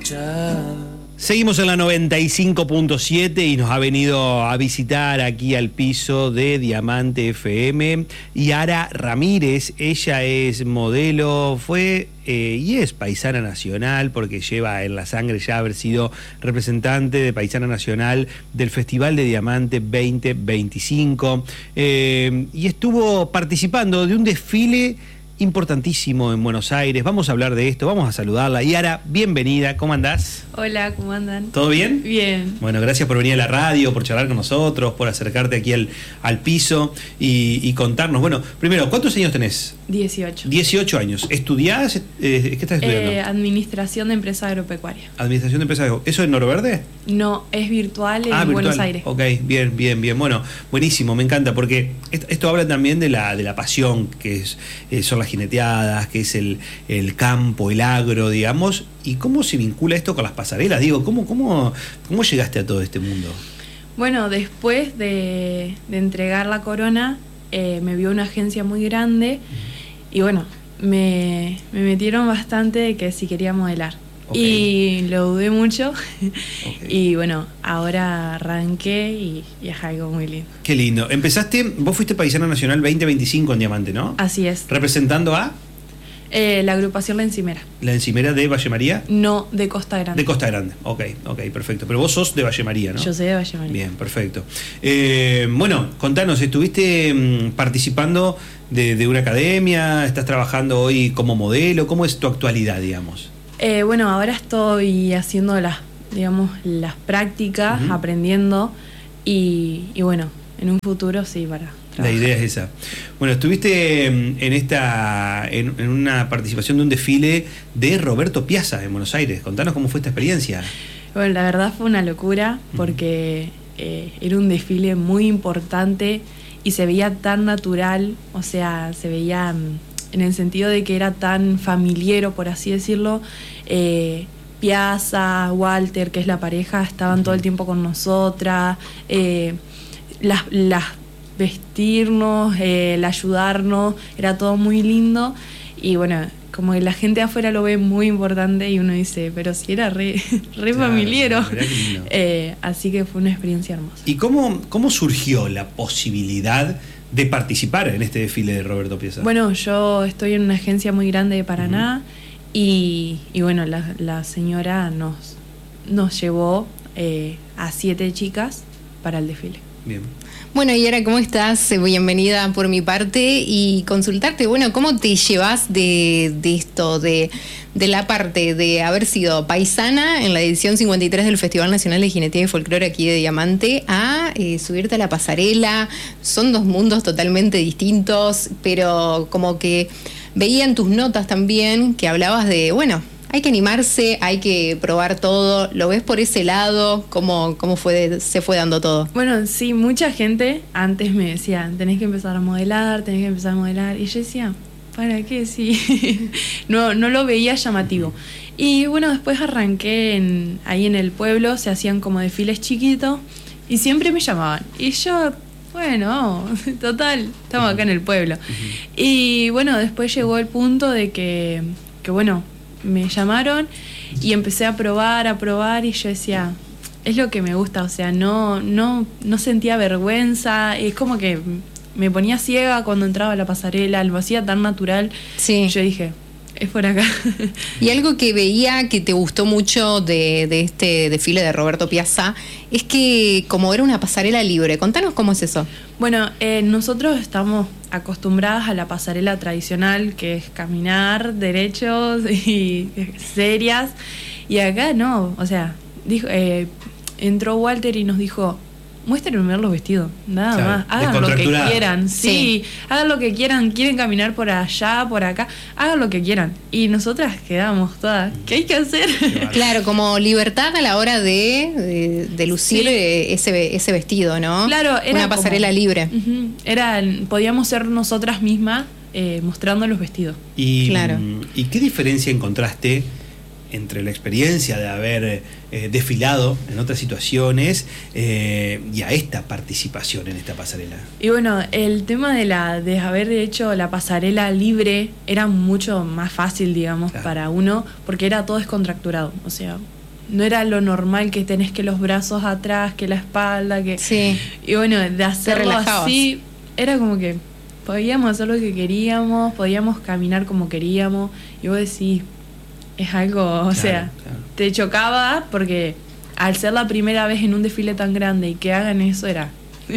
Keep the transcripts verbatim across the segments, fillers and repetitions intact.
Seguimos en la noventa y cinco punto siete y nos ha venido a visitar aquí al piso de Diamante F M Yara Ramírez. Ella es modelo, fue eh, y es paisana nacional porque lleva en la sangre ya haber sido representante de paisana nacional del Festival de Diamante veinte veinticinco eh, y estuvo participando de un desfile importantísimo en Buenos Aires. Vamos a hablar de esto, vamos a saludarla. Yara, bienvenida, ¿cómo andás? Hola, ¿cómo andan? ¿Todo bien? Bien. Bueno, gracias por venir a la radio, por charlar con nosotros, por acercarte aquí al, al piso y, y contarnos. Bueno, primero, ¿cuántos años tenés? dieciocho. dieciocho años. ¿Estudiás? Eh, ¿Qué estás estudiando? Eh, administración de empresa agropecuaria. Administración de empresas. ¿Eso en Noro Verde? No, es virtual en ah, virtual. Buenos Aires. Ok, bien, bien, bien. Bueno, buenísimo, me encanta, porque esto, esto habla también de la, de la pasión que es, eh, son las jineteadas, que es el, el campo, el agro, digamos, y cómo se vincula esto con las pasarelas. Digo, ¿cómo, cómo, cómo llegaste a todo este mundo? Bueno, después de, de entregar la corona, eh, me vio una agencia muy grande y bueno, me, me metieron bastante de que si quería modelar. Okay. Y lo dudé mucho. Okay. Y bueno, ahora arranqué y, y es algo muy lindo. Qué lindo. Empezaste, vos fuiste paisana nacional veinte veinticinco en Diamante, ¿no? Así es. ¿Representando a? Eh, la agrupación La Encimera. ¿La Encimera de Valle María? No, de Costa Grande. De Costa Grande, ok, ok, perfecto. Pero vos sos de Valle María, ¿no? Yo soy de Valle María. Bien, perfecto. Eh, bueno, contanos, ¿estuviste mmm, participando de, de una academia? ¿Estás trabajando hoy como modelo? ¿Cómo es tu actualidad, digamos? Eh, bueno, ahora estoy haciendo las, digamos, las prácticas, uh-huh. aprendiendo y, y bueno, en un futuro sí para trabajar. La idea es esa. Bueno, estuviste en esta en, en una participación de un desfile de Roberto Piazza en Buenos Aires. Contanos cómo fue esta experiencia. Bueno, la verdad fue una locura porque uh-huh. eh, era un desfile muy importante y se veía tan natural, o sea, se veía en el sentido de que era tan familiero, por así decirlo. eh, Piazza, Walter, que es la pareja, estaban todo el tiempo con nosotras, eh, las, las vestirnos, eh, el ayudarnos, era todo muy lindo y bueno, como que la gente de afuera lo ve muy importante y uno dice, pero si era re, re claro, familiero, eh, así que fue una experiencia hermosa. ¿Y cómo, cómo surgió la posibilidad de participar en este desfile de Roberto Piazza? Bueno, yo estoy en una agencia muy grande de Paraná uh-huh. y, y bueno, la, la señora nos, nos llevó eh, a siete chicas para el desfile. Bien. Bueno, Yara, ¿cómo estás? Bienvenida por mi parte y consultarte, bueno, ¿cómo te llevas de, de esto, de, de la parte de haber sido paisana en la edición cincuenta y tres del Festival Nacional de Jinetía y Folclore aquí de Diamante a eh, subirte a la pasarela? Son dos mundos totalmente distintos, pero como que veía en tus notas también que hablabas de, bueno, hay que animarse, hay que probar todo. ¿Lo ves por ese lado? ¿Cómo, cómo fue, se fue dando todo? Bueno, sí, mucha gente antes me decía, tenés que empezar a modelar, tenés que empezar a modelar. Y yo decía, ¿para qué? Sí, no, no lo veía llamativo. Y bueno, después arranqué en, ahí en el pueblo, se hacían como desfiles chiquitos y siempre me llamaban. Y yo, bueno, total, estamos acá en el pueblo. Uh-huh. Y bueno, después llegó el punto de que, que bueno, me llamaron y empecé a probar, a probar y yo decía, es lo que me gusta, o sea, no, no, no sentía vergüenza, es como que me ponía ciega cuando entraba a la pasarela, lo hacía tan natural, sí. Yo dije, es por acá. Y algo que veía que te gustó mucho de, de este desfile de Roberto Piazza es que como era una pasarela libre, contanos cómo es eso. Bueno, eh, nosotros estamos acostumbradas a la pasarela tradicional, que es caminar derechos y serias, y acá no, o sea, dijo, eh, entró Walter y nos dijo, muéstrenme ver los vestidos, nada claro, más, hagan lo que quieran, sí, sí, hagan lo que quieran, quieren caminar por allá, por acá, hagan lo que quieran. Y nosotras quedamos todas, ¿qué hay que hacer? Claro, como libertad a la hora de, de, de lucir sí. ese, ese vestido, ¿no? Claro, era una pasarela como, libre. Uh-huh, era, podíamos ser nosotras mismas eh, mostrando los vestidos. Y, claro. ¿Y qué diferencia encontraste entre la experiencia de haber eh, desfilado en otras situaciones eh, y a esta participación en esta pasarela? Y bueno, el tema de la de haber hecho la pasarela libre era mucho más fácil, digamos, claro. para uno, porque era todo descontracturado. O sea, no era lo normal que tenés que los brazos atrás, que la espalda, que... Sí. Y bueno, de hacerlo así, era como que podíamos hacer lo que queríamos, podíamos caminar como queríamos, y vos decís, es algo, o claro, sea, claro. te chocaba porque al ser la primera vez en un desfile tan grande y que hagan eso era...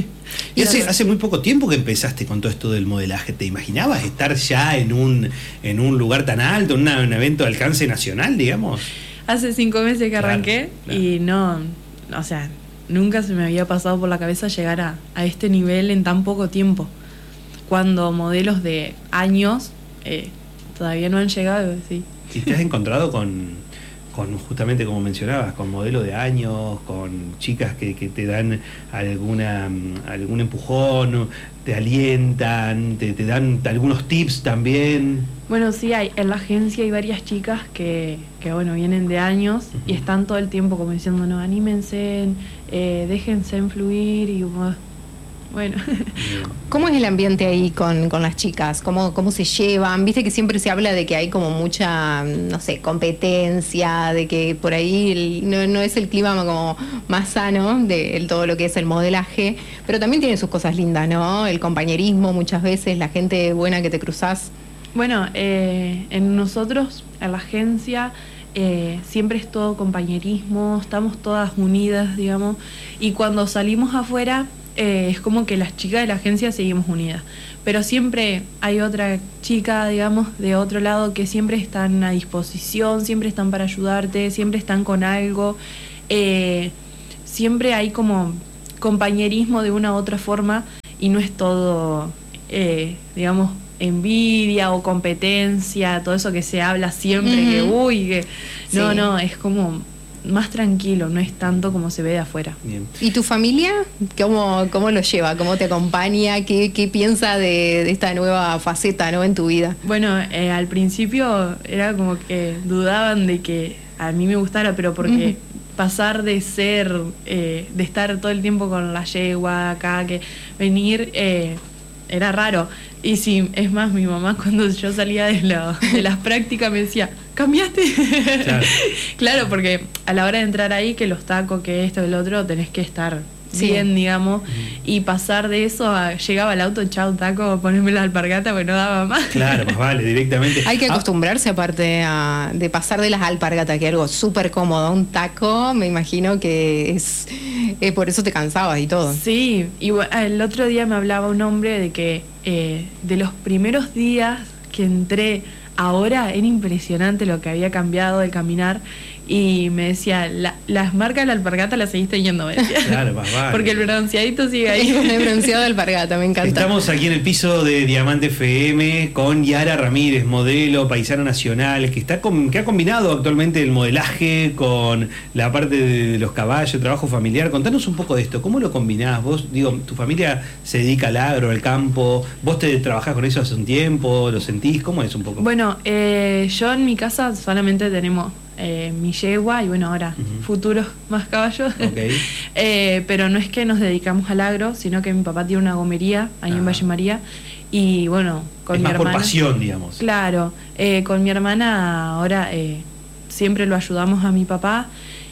Y hace, hace muy poco tiempo que empezaste con todo esto del modelaje. ¿Te imaginabas estar ya en un, en un lugar tan alto, en una, un evento de alcance nacional, digamos? Hace cinco meses que Claro, arranqué claro. y no, o sea, nunca se me había pasado por la cabeza llegar a, a este nivel en tan poco tiempo. Cuando modelos de años eh, todavía no han llegado, sí. ¿Y te has encontrado con, con justamente como mencionabas, con modelos de años, con chicas que, que te dan alguna algún empujón, te alientan, te, te dan algunos tips también? Bueno, sí, hay, en la agencia hay varias chicas que, que bueno, vienen de años uh-huh. y están todo el tiempo como diciendo, no, anímense, eh, déjense fluir y uh, bueno. ¿Cómo es el ambiente ahí con, con las chicas? ¿Cómo, ¿Cómo se llevan? Viste que siempre se habla de que hay como mucha, no sé, competencia, de que por ahí el, no, no es el clima como más sano de el, todo lo que es el modelaje, pero también tiene sus cosas lindas, ¿no? El compañerismo muchas veces, la gente buena que te cruzás. Bueno, eh, en nosotros, en la agencia, eh, siempre es todo compañerismo, estamos todas unidas, digamos, y cuando salimos afuera... Eh, es como que las chicas de la agencia seguimos unidas, pero siempre hay otra chica, digamos, de otro lado que siempre están a disposición, siempre están para ayudarte, siempre están con algo, eh, siempre hay como compañerismo de una u otra forma y no es todo, eh, digamos, envidia o competencia, todo eso que se habla siempre, uh-huh. que uy, que no, sí. no, es como... más tranquilo, no es tanto como se ve de afuera. Bien. ¿Y tu familia? ¿Cómo, cómo lo lleva? ¿Cómo te acompaña? ¿Qué, qué piensa de, de esta nueva faceta, ¿no? en tu vida? Bueno, eh, al principio era como que dudaban de que a mí me gustara, pero porque uh-huh. pasar de ser, eh, de estar todo el tiempo con la yegua acá, que venir, eh, era raro. Y sí, es más, mi mamá cuando yo salía de, la, de las prácticas me decía, ¿cambiaste? Claro. Claro, porque a la hora de entrar ahí, que los tacos, que esto, el otro, tenés que estar sí. bien, digamos, uh-huh. y pasar de eso a, llegaba al auto, chau, taco, ponerme la alpargata, porque no daba más. Claro, más vale, directamente. Hay que acostumbrarse, aparte, a, de pasar de las alpargatas, que es algo súper cómodo, un taco, me imagino que es, eh, por eso te cansabas y todo. Sí, y el otro día me hablaba un hombre de que eh, de los primeros días que entré, ahora era impresionante lo que había cambiado el caminar, y me decía, la, las marcas de la alpargata las seguís teniendo, me decía. Claro, más vale. Porque el bronceadito sigue ahí. El bronceado de alpargata, me encanta. Estamos aquí en el piso de Diamante F M con Yara Ramírez, modelo, paisana nacional, que está con, que ha combinado actualmente el modelaje con la parte de los caballos, trabajo familiar. Contanos un poco de esto, ¿cómo lo combinás? Vos, digo, tu familia se dedica al agro, al campo, vos te trabajás con eso hace un tiempo, ¿lo sentís? ¿Cómo es un poco? Bueno, eh, yo en mi casa solamente tenemos Eh, mi yegua y bueno, ahora uh-huh. futuros más caballos. Okay. eh, pero no es que nos dedicamos al agro, sino que mi papá tiene una gomería ahí uh-huh. en Valle María y bueno, con es mi más hermana. Por pasión, digamos. Claro, eh, con mi hermana ahora eh, siempre lo ayudamos a mi papá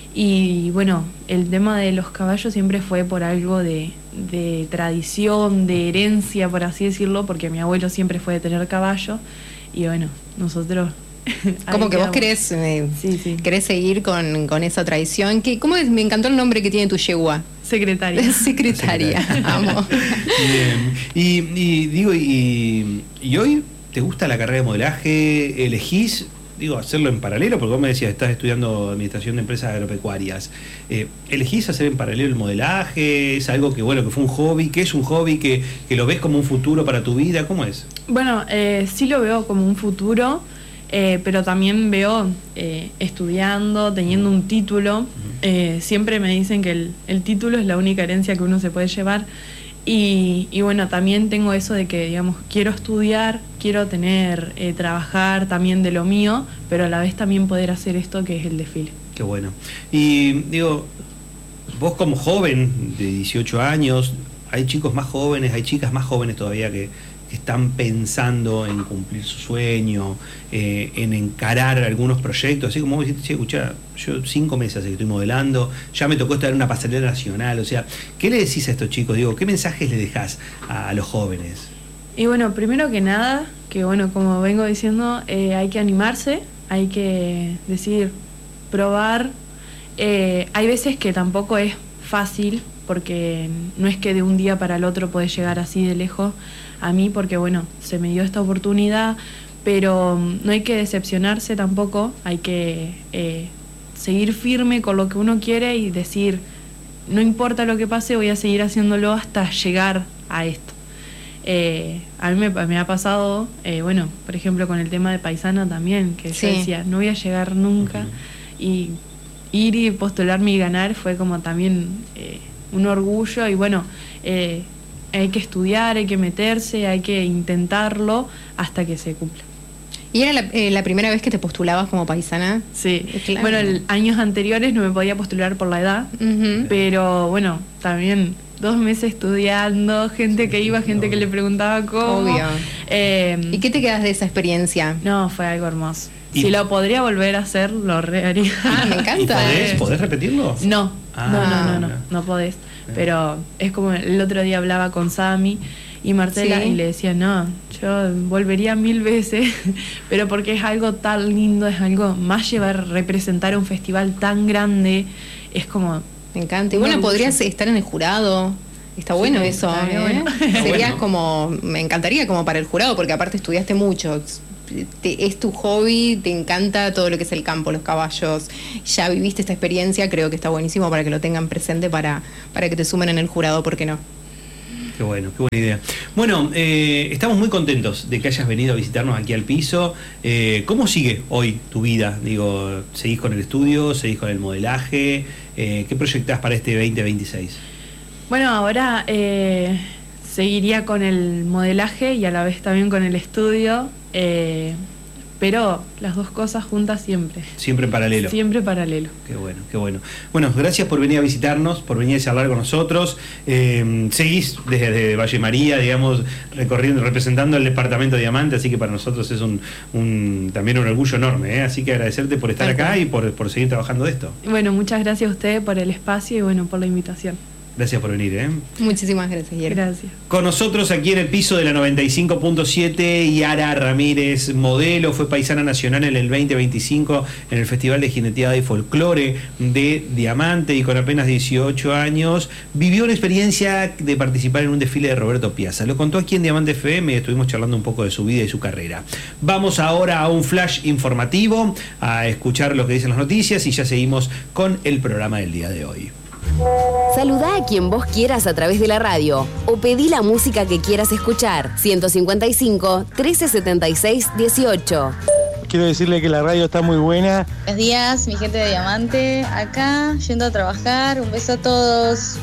y bueno, el tema de los caballos siempre fue por algo de, de tradición, de herencia, por así decirlo, porque mi abuelo siempre fue de tener caballo y bueno, nosotros... Como que vos querés, eh, sí, sí. querés seguir con, con esa tradición. ¿Qué, ¿Cómo es? Me encantó el nombre que tiene tu yegua. Secretaria. Secretaria, amo. Bien. Y, y digo, y, y hoy te gusta la carrera de modelaje, elegís, digo, hacerlo en paralelo, porque vos me decías, estás estudiando administración de empresas agropecuarias. Eh, ¿Elegís hacer en paralelo el modelaje? ¿Es algo que, bueno, que fue un hobby? ¿Qué es un hobby que, que lo ves como un futuro para tu vida? ¿Cómo es? Bueno, eh, sí lo veo como un futuro. Eh, pero también veo eh, estudiando, teniendo un título, eh, siempre me dicen que el, el título es la única herencia que uno se puede llevar y, y bueno, también tengo eso de que, digamos, quiero estudiar, quiero tener, eh, trabajar también de lo mío, pero a la vez también poder hacer esto que es el desfile. Qué bueno. Y digo, vos como joven de dieciocho años, hay chicos más jóvenes, hay chicas más jóvenes todavía que que están pensando en cumplir su sueño, eh, en encarar algunos proyectos, así como vos dijiste, che, escuchá, yo cinco meses hace que estoy modelando, ya me tocó estar en una pasarela nacional, o sea, ¿qué le decís a estos chicos? Digo, ¿qué mensajes le dejás a, a los jóvenes? Y bueno, primero que nada, que bueno, como vengo diciendo, eh, hay que animarse, hay que decir, probar. Eh, hay veces que tampoco es fácil, porque no es que de un día para el otro podés llegar así de lejos. A mí, porque bueno, se me dio esta oportunidad, pero no hay que decepcionarse tampoco, hay que eh, seguir firme con lo que uno quiere y decir, no importa lo que pase, voy a seguir haciéndolo hasta llegar a esto. Eh, a mí me, me ha pasado, eh, bueno, por ejemplo con el tema de Paisana también, que sí. yo decía, no voy a llegar nunca, uh-huh. y ir y postularme y ganar fue como también eh, un orgullo, y bueno, eh, hay que estudiar, hay que meterse, hay que intentarlo hasta que se cumpla. ¿Y era la, eh, la primera vez que te postulabas como paisana? Sí, claro. Bueno, el, años anteriores no me podía postular por la edad, uh-huh. pero bueno, también dos meses estudiando, gente que iba, gente que le preguntaba cómo. Obvio. Eh, ¿Y qué te quedas de esa experiencia? No, fue algo hermoso. Si lo podría volver a hacer, lo reharía. Ah, me encanta. ¿Y podés, ¿Podés repetirlo? No, ah, no, no, no, no, no podés. Pero es como el otro día hablaba con Sami y Marcela, ¿sí? Y le decía, no, yo volvería mil veces, pero porque es algo tan lindo, es algo más llevar, representar un festival tan grande, es como... Me encanta. Y bueno, orgullo. Podrías estar en el jurado. Está bueno, sí, eso. ¿Eh? Bueno. Sería bueno. Como, me encantaría como para el jurado, porque aparte estudiaste mucho. Te, es tu hobby, te encanta todo lo que es el campo, los caballos, ya viviste esta experiencia, creo que está buenísimo para que lo tengan presente para, para que te sumen en el jurado, ¿por qué no? Qué bueno, qué buena idea. Bueno, eh, estamos muy contentos de que hayas venido a visitarnos aquí al piso. Eh, ¿Cómo sigue hoy tu vida? Digo, ¿seguís con el estudio? ¿Seguís con el modelaje? Eh, ¿Qué proyectás para este veinte veintiséis? Bueno, ahora eh, seguiría con el modelaje y a la vez también con el estudio. Eh, pero las dos cosas juntas siempre. Siempre en paralelo. Siempre paralelo. Qué bueno, qué bueno. Bueno, gracias por venir a visitarnos, por venir a charlar con nosotros. Eh, seguís desde Valle María, digamos, recorriendo, representando el departamento de Diamante, así que para nosotros es un, un también un orgullo enorme, ¿eh? Así que agradecerte por estar acá y por, por seguir trabajando de esto. Bueno, muchas gracias a ustedes por el espacio y bueno, por la invitación. Gracias por venir, ¿eh? Muchísimas gracias, Guillermo. Gracias. Con nosotros aquí en el piso de la noventa y cinco punto siete, Yara Ramírez, modelo, fue paisana nacional en el veinte veinticinco en el Festival de Jineteada y Folclore de Diamante, y con apenas dieciocho años vivió una experiencia de participar en un desfile de Roberto Piazza. Lo contó aquí en Diamante F M y estuvimos charlando un poco de su vida y su carrera. Vamos ahora a un flash informativo, a escuchar lo que dicen las noticias y ya seguimos con el programa del día de hoy. Saludá a quien vos quieras a través de la radio o pedí la música que quieras escuchar. ciento cincuenta y cinco, trece setenta y seis, dieciocho. Quiero decirle que la radio está muy buena. Buenos días, mi gente de Diamante, acá yendo a trabajar. Un beso a todos.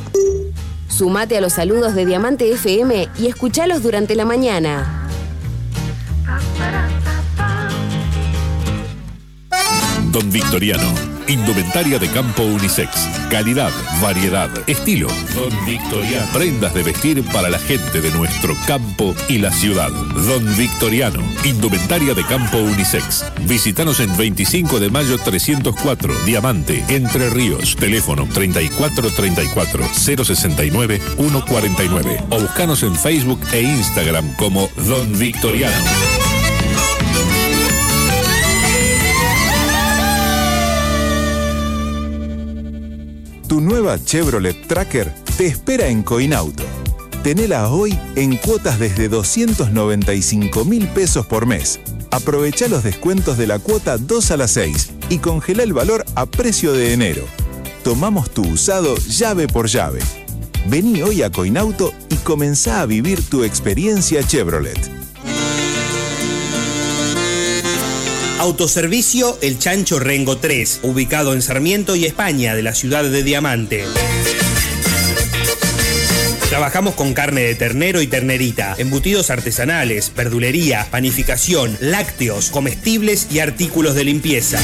Sumate a los saludos de Diamante F M y escuchalos durante la mañana. Don Victoriano, indumentaria de campo unisex, calidad, variedad, estilo. Don Victoriano, prendas de vestir para la gente de nuestro campo y la ciudad. Don Victoriano, indumentaria de campo unisex. Visítanos en veinticinco de mayo trescientos cuatro, Diamante, Entre Ríos. Teléfono treinta y cuatro treinta y cuatro, cero sesenta y nueve, ciento cuarenta y nueve. O buscanos en Facebook e Instagram como Don Victoriano. Tu nueva Chevrolet Tracker te espera en Coinauto. Tenela hoy en cuotas desde doscientos noventa y cinco mil pesos por mes. Aprovecha los descuentos de la cuota dos a las seis y congela el valor a precio de enero. Tomamos tu usado llave por llave. Vení hoy a Coinauto y comenzá a vivir tu experiencia Chevrolet. Autoservicio El Chancho Rengo tres, ubicado en Sarmiento y España, de la ciudad de Diamante. Trabajamos con carne de ternero y ternerita, embutidos artesanales, verdulería, panificación, lácteos, comestibles y artículos de limpieza.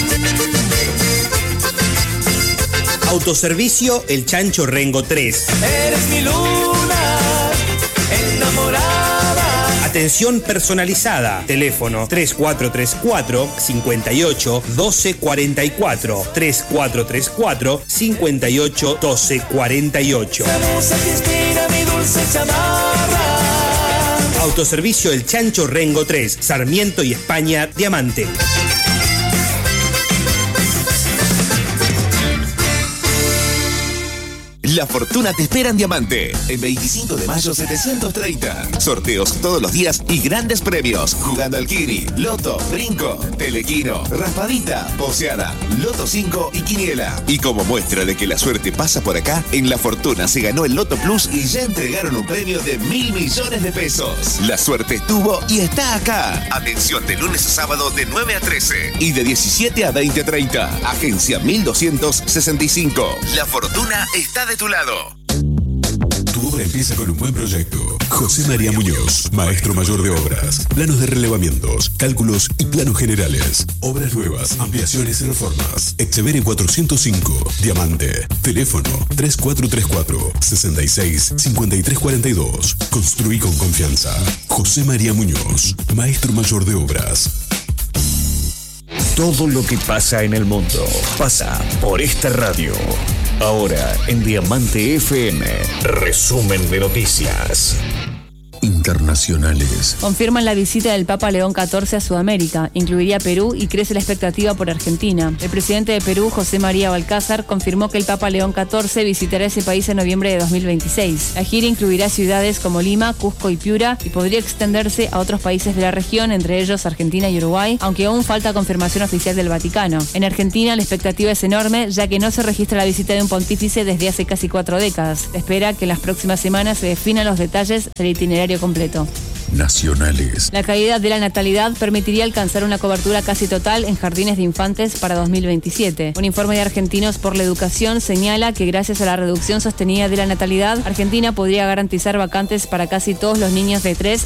Autoservicio El Chancho Rengo tres. Eres mi luna, enamorada Atención personalizada. Teléfono tres cuatro tres cuatro, cinco ocho, uno dos cuatro cuatro. tres cuatro tres cuatro, cinco ocho, uno dos cuatro ocho. Autoservicio El Chancho Rengo tres, Sarmiento y España, Diamante. La fortuna te espera en Diamante. El veinticinco de mayo setecientos treinta. Sorteos todos los días y grandes premios. Jugando al Kini, Loto, Brinco, Telequino, Raspadita, Poseada, Loto cinco y Quiniela. Y como muestra de que la suerte pasa por acá, en La Fortuna se ganó el Loto Plus y ya entregaron un premio de mil millones de pesos. La suerte estuvo y está acá. Atención de lunes a sábado de nueve a trece y de diecisiete a veinte treinta. Agencia mil doscientos sesenta y cinco. La Fortuna está de tu lado. Tu obra empieza con un buen proyecto. José María Muñoz, maestro mayor de obras, planos de relevamientos, cálculos y planos generales. Obras nuevas, ampliaciones y reformas. Echeverri cuatrocientos cinco, Diamante. Teléfono tres cuatro tres cuatro, sesenta y seis, cincuenta y tres cuarenta y dos. Construí con confianza. José María Muñoz, maestro mayor de obras. Todo lo que pasa en el mundo pasa por esta radio. Ahora en Diamante F M, resumen de noticias internacionales. Confirman la visita del Papa León catorce a Sudamérica. Incluiría Perú y crece la expectativa por Argentina. El presidente de Perú, José María Balcázar, confirmó que el Papa León catorce visitará ese país en noviembre de dos mil veintiséis. La gira incluirá ciudades como Lima, Cusco y Piura y podría extenderse a otros países de la región, entre ellos Argentina y Uruguay, aunque aún falta confirmación oficial del Vaticano. En Argentina la expectativa es enorme, ya que no se registra la visita de un pontífice desde hace casi cuatro décadas. Se espera que en las próximas semanas se definan los detalles del itinerario completo. Nacionales. La caída de la natalidad permitiría alcanzar una cobertura casi total en jardines de infantes para dos mil veintisiete. Un informe de Argentinos por la Educación señala que gracias a la reducción sostenida de la natalidad, Argentina podría garantizar vacantes para casi todos los niños de tres